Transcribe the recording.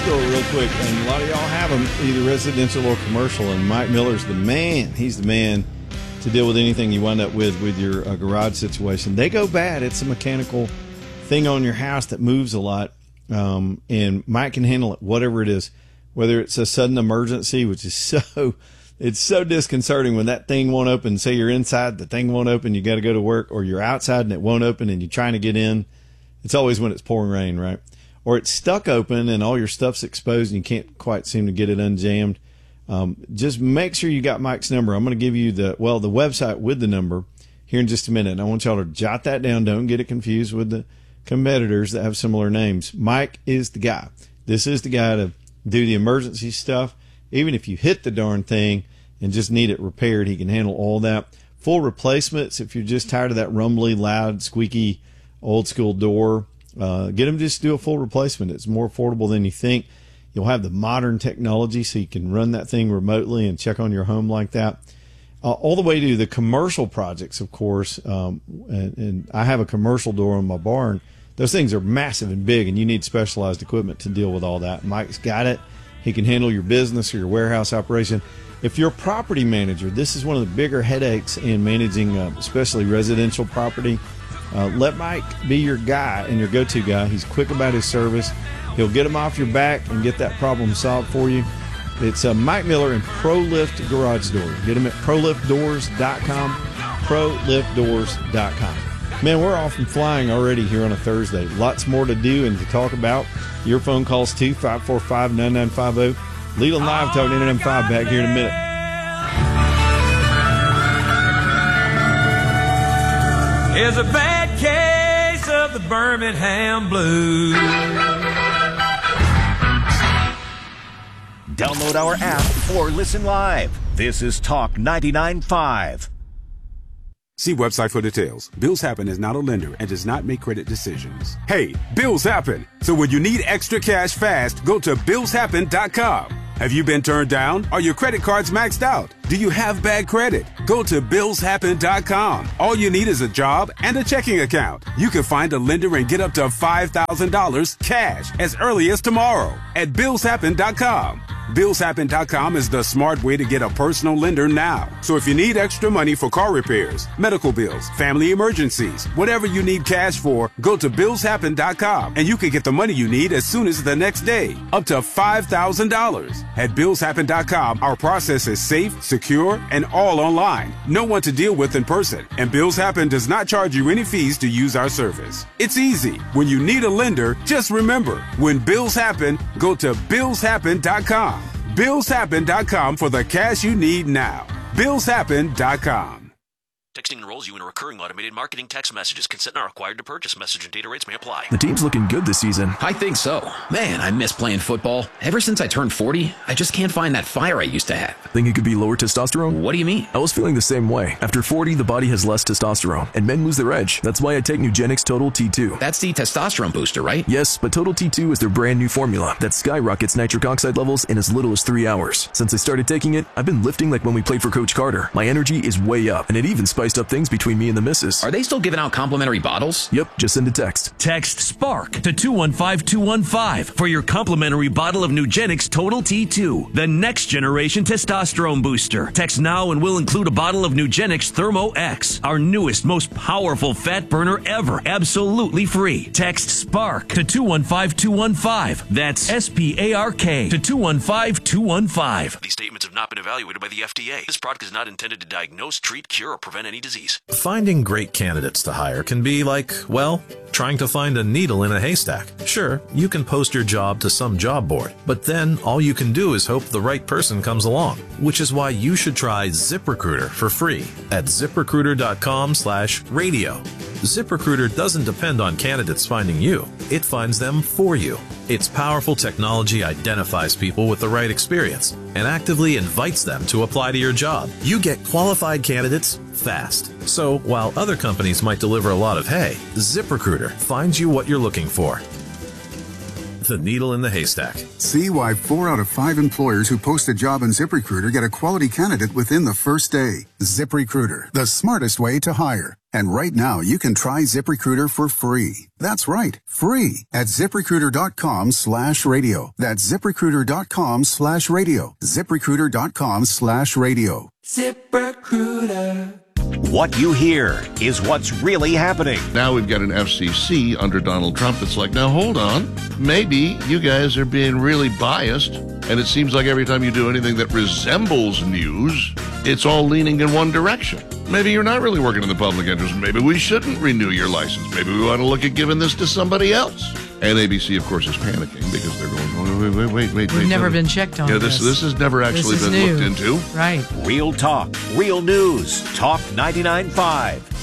store real quick, and a lot of y'all have them, either residential or commercial, and Mike Miller's the man. He's the man to deal with anything you wind up with your garage situation. They go bad. It's a mechanical thing on your house that moves a lot, and Mike can handle it, whatever it is, whether it's a sudden emergency, which is it's so disconcerting when that thing won't open. Say you're inside, the thing won't open, you got to go to work, or you're outside and it won't open and you're trying to get in. It's always when it's pouring rain, right? Or it's stuck open and all your stuff's exposed and you can't quite seem to get it unjammed. Just make sure you got Mike's number. I'm going to give you the website with the number here in just a minute. And I want y'all to jot that down. Don't get it confused with the competitors that have similar names. Mike is the guy. This is the guy to do the emergency stuff. Even if you hit the darn thing and just need it repaired, he can handle all that. Full replacements if you're just tired of that rumbly, loud, squeaky, old school door. Get them just do a full replacement. It's more affordable than you think. You'll have the modern technology so you can run that thing remotely and check on your home like that. All the way to the commercial projects, of course. And I have a commercial door on my barn. Those things are massive and big, and you need specialized equipment to deal with all that. Mike's got it. He can handle your business or your warehouse operation. If you're a property manager, this is one of the bigger headaches in managing, especially residential property. Let Mike be your guy and your go-to guy. He's quick about his service. He'll get them off your back and get that problem solved for you. It's Mike Miller and ProLift Garage Doors. Get them at ProLiftDoors.com, ProLiftDoors.com. Man, we're off and flying already here on a Thursday. Lots more to do and to talk about. Your phone calls too, 545-9950. Leland Live talking NM5 back here in a minute. Is a bad case of the Birmingham Blues. Download our app or listen live. This is Talk 99.5. See website for details. Bills Happen is not a lender and does not make credit decisions. Hey, bills happen. So when you need extra cash fast, go to billshappen.com. Have you been turned down? Are your credit cards maxed out? Do you have bad credit? Go to billshappen.com. All you need is a job and a checking account. You can find a lender and get up to $5,000 cash as early as tomorrow at billshappen.com. Billshappen.com is the smart way to get a personal lender now. So if you need extra money for car repairs, medical bills, family emergencies, whatever you need cash for, go to billshappen.com and you can get the money you need as soon as the next day, up to $5,000. At billshappen.com, our process is safe, secure, and all online. No one to deal with in person. And Bills Happen does not charge you any fees to use our service. It's easy. When you need a lender, just remember, when bills happen, go to billshappen.com. Billshappen.com for the cash you need now. Billshappen.com. Texting enrolls you in a recurring automated marketing text messages. Consent not required to purchase. Message and data rates may apply. The team's looking good this season. I think so. Man, I miss playing football. Ever since I turned 40, I just can't find that fire I used to have. Think it could be lower testosterone? What do you mean? I was feeling the same way. After 40, the body has less testosterone, and men lose their edge. That's why I take Nugenix Total T2. That's the testosterone booster, right? Yes, but Total T2 is their brand new formula that skyrockets nitric oxide levels in as little as 3 hours. Since I started taking it, I've been lifting like when we played for Coach Carter. My energy is way up, and it even spiced up things between me and the missus. Are they still giving out complimentary bottles? Yep, just send a text. Text SPARK to 215-215 for your complimentary bottle of Nugenix Total T2, the next generation testosterone booster. Text now and we'll include a bottle of Nugenix Thermo X, our newest, most powerful fat burner ever, absolutely free. Text SPARK to 215-215. That's SPARK to 215-215. These statements have not been evaluated by the FDA. This product is not intended to diagnose, treat, cure, or prevent any disease. Finding great candidates to hire can be like, well, trying to find a needle in a haystack. Sure, you can post your job to some job board, but then all you can do is hope the right person comes along, which is why you should try ZipRecruiter for free at ZipRecruiter.com/radio. ZipRecruiter doesn't depend on candidates finding you. It finds them for you. Its powerful technology identifies people with the right experience and actively invites them to apply to your job. You get qualified candidates fast. So while other companies might deliver a lot of hay, ZipRecruiter finds you what you're looking for. The needle in the haystack. See why 4 out of 5 employers who post a job on ZipRecruiter get a quality candidate within the first day. ZipRecruiter, the smartest way to hire. And right now, you can try ZipRecruiter for free. That's right, free at ZipRecruiter.com/radio. That's ZipRecruiter.com/radio. ZipRecruiter.com/radio. ZipRecruiter. What you hear is what's really happening. Now we've got an FCC under Donald Trump that's like, now hold on, maybe you guys are being really biased, and it seems like every time you do anything that resembles news, it's all leaning in one direction. Maybe you're not really working in the public interest. Maybe we shouldn't renew your license. Maybe we ought to look at giving this to somebody else. And ABC, of course, is panicking because they're going, wait. We've never been checked on this has never actually been looked into. Right. Real talk, real news. Talk 99.5.